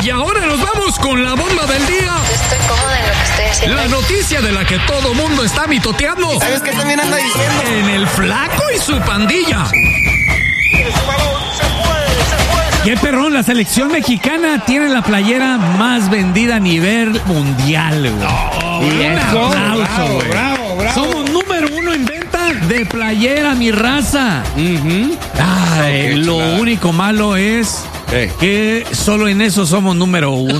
Y ahora nos vamos con la bomba del día. Estoy cómoda en lo que estoy haciendo. La noticia de la que todo mundo está mitoteando. ¿Sabes qué también anda diciendo? En el Flaco y su pandilla. Qué perrón, la selección mexicana tiene la playera más vendida a nivel mundial, güey. Y eso, bravo. Somos número 1 en venta de playera, mi raza. Ay, lo único malo es que solo en eso somos número 1.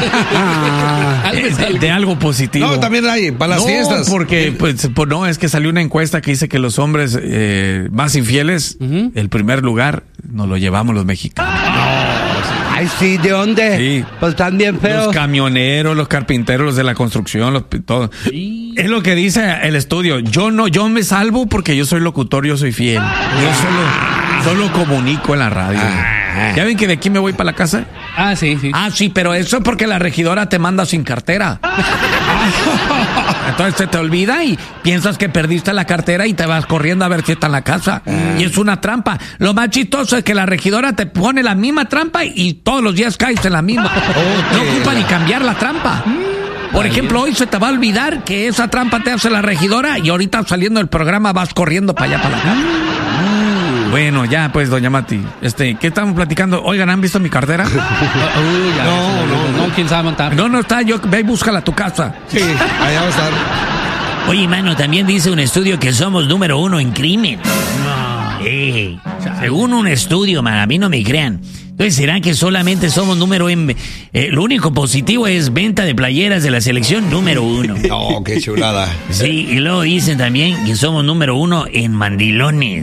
De algo positivo. No, también hay para las fiestas. Porque pues no, es que salió una encuesta que dice que los hombres más infieles, el primer lugar nos lo llevamos los mexicanos. Ay, sí, ¿de dónde? Sí. Pues están bien feos. Los camioneros, los carpinteros, los de la construcción, todo. Sí. Es lo que dice el estudio. Yo me salvo porque yo soy locutor, yo soy fiel. Yo solo comunico en la radio. ¿Ya ven que de aquí me voy para la casa? Sí. Sí, pero eso es porque la regidora te manda sin cartera. Entonces se te olvida y piensas que perdiste la cartera y te vas corriendo a ver si está en la casa. Y es una trampa. Lo más chistoso es que la regidora te pone la misma trampa y todos los días caes en la misma. No ocupa ni cambiar la trampa. Por ejemplo, hoy se te va a olvidar que esa trampa te hace la regidora y ahorita saliendo del programa vas corriendo para allá, para la casa. Bueno, ya pues, doña Mati, ¿qué estamos platicando? Oigan, ¿han visto mi cartera? No, quién sabe montar. No está, ve y búscala a tu casa. Sí, allá va a estar. Oye, mano, también dice un estudio que somos número 1 en crimen. Según un estudio, man, a mí no me crean. Entonces, ¿será que solamente somos número en... lo único positivo es venta de playeras de la selección número 1. No, qué chulada. Sí, y luego dicen también que somos número 1 en mandilones.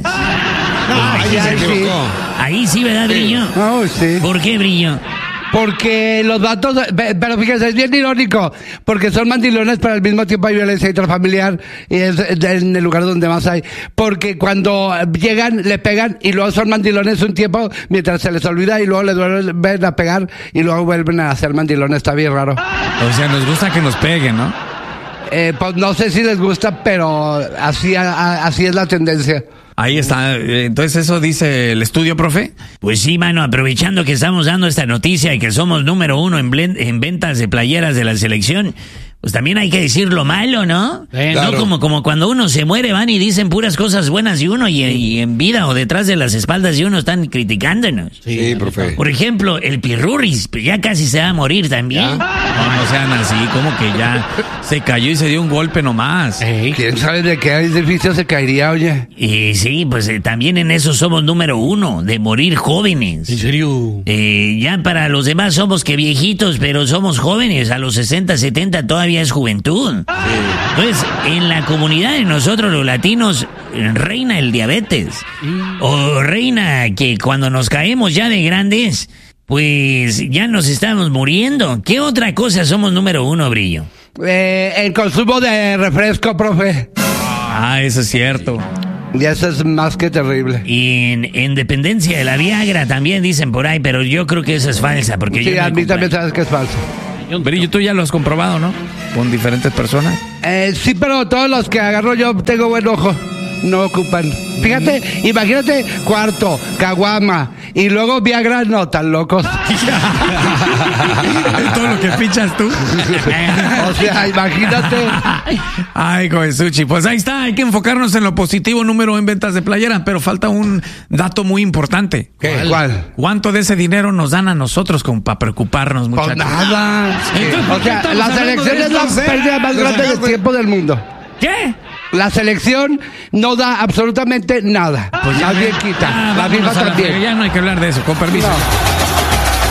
Ahí sí, ¿verdad, Brillo? Sí. ¿Por qué, Brillo? Porque los vatos, pero fíjense, es bien irónico, porque son mandilones, pero al mismo tiempo hay violencia intrafamiliar y es en el lugar donde más hay. Porque cuando llegan, le pegan y luego son mandilones un tiempo mientras se les olvida y luego les vuelven a pegar y luego vuelven a hacer mandilones. Está bien raro. O sea, nos gusta que nos peguen, ¿no? Pues no sé si les gusta, pero así es la tendencia. Ahí está. Entonces, ¿eso dice el estudio, profe? Pues sí, mano, aprovechando que estamos dando esta noticia y que somos número 1 en ventas de playeras de la selección, pues también hay que decir lo malo, ¿no? Claro. No como cuando uno se muere, van y dicen puras cosas buenas de uno y en vida o detrás de las espaldas de uno están criticándonos. Sí, profe. Por ejemplo, el Pirurris, pues ya casi se va a morir también. No sean así, como que ya se cayó y se dio un golpe nomás. ¿Quién sabe de qué edificio se caería, oye? Y sí, pues también en eso somos número 1, de morir jóvenes. ¿En serio? Ya para los demás somos que viejitos, pero somos jóvenes. A los 60, 70 todavía es juventud. Entonces, en la comunidad de nosotros los latinos reina el diabetes. O reina que cuando nos caemos ya de grandes, pues ya nos estamos muriendo. ¿Qué otra cosa somos número 1, Brillo? El consumo de refresco, profe. Eso es cierto. Y eso es más que terrible. Y en dependencia de la Viagra también dicen por ahí, pero yo creo que esa es falsa. Porque Sí, yo a mí también sabes que es falso. Brillo, tú ya lo has comprobado, ¿no? Con diferentes personas. Sí, pero todos los que agarro yo tengo buen ojo. No ocupan. Fíjate, imagínate cuarto, caguama y luego Viagra, no tan locos. Todo lo que pinchas tú. O sea, imagínate. Ay, Goesuchi, pues ahí está, hay que enfocarnos en lo positivo, número en ventas de playera, pero falta un dato muy importante. ¿Cuál? ¿Cuánto de ese dinero nos dan a nosotros como para preocuparnos, muchachos? Pues nada. Entonces, ¿por O qué sea, estamos la hablando selección de es la eso? pérdida más grande del tiempo del mundo. ¿Qué? La selección no da absolutamente nada. Pues Más bien quita. La vámonos FIFA a la también. frega, ya no hay que hablar de eso, con permiso. No.